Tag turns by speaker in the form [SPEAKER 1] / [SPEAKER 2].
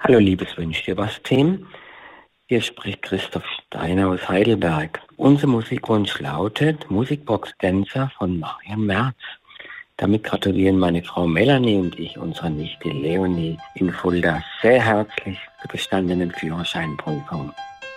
[SPEAKER 1] Hallo liebes Wünsch dir was Team. Hier spricht Christoph Steiner aus Heidelberg. Unser Musikwunsch lautet Musikbox Dancer von Marian Merz. Damit gratulieren meine Frau Melanie und ich unserer Nichte Leonie in Fulda sehr herzlich zur bestandenen Führerscheinprüfung.